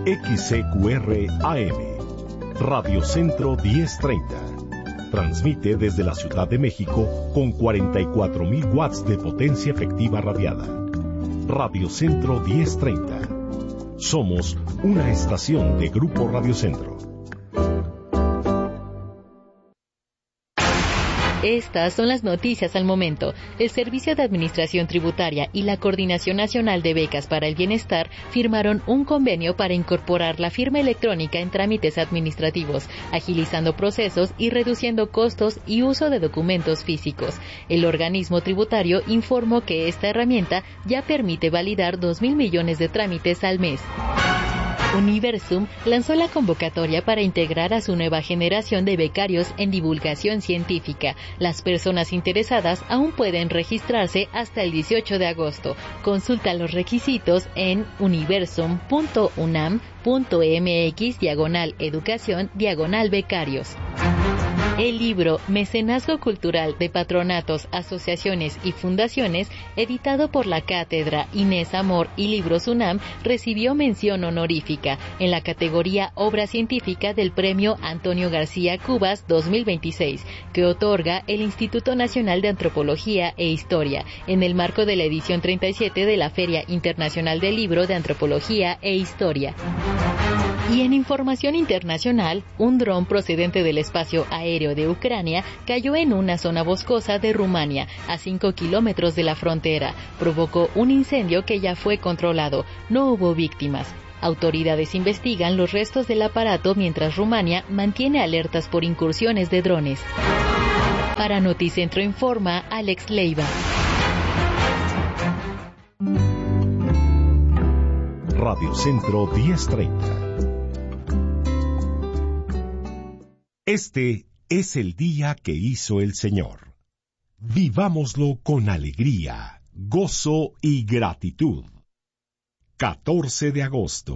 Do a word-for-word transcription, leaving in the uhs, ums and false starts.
X C Q R A M, Radio Centro diez treinta. Transmite desde la Ciudad de México con cuarenta y cuatro mil watts de potencia efectiva radiada. Radio Centro diez treinta. Somos una estación de Grupo Radio Centro. Estas son las noticias al momento. El Servicio de Administración Tributaria y la Coordinación Nacional de Becas para el Bienestar firmaron un convenio para incorporar la firma electrónica en trámites administrativos, agilizando procesos y reduciendo costos y uso de documentos físicos. El organismo tributario informó que esta herramienta ya permite validar dos mil millones de trámites al mes. Universum lanzó la convocatoria para integrar a su nueva generación de becarios en divulgación científica. Las personas interesadas aún pueden registrarse hasta el dieciocho de agosto. Consulta los requisitos en universum punto unam punto mx diagonal educación diagonal becarios. El libro Mecenazgo Cultural de Patronatos, Asociaciones y Fundaciones, editado por la Cátedra Inés Amor y Libros UNAM, recibió mención honorífica en la categoría Obra Científica del Premio Antonio García Cubas dos mil veintiséis, que otorga el Instituto Nacional de Antropología e Historia, en el marco de la edición treinta y siete de la Feria Internacional del Libro de Antropología e Historia. Y en información internacional, un dron procedente del espacio aéreo de Ucrania cayó en una zona boscosa de Rumania, a cinco kilómetros de la frontera. Provocó un incendio que ya fue controlado. No hubo víctimas. Autoridades investigan los restos del aparato mientras Rumania mantiene alertas por incursiones de drones. Para Noticentro informa Alex Leiva. Radio Centro diez treinta. Este es el día que hizo el Señor. Vivámoslo con alegría, gozo y gratitud. catorce de agosto.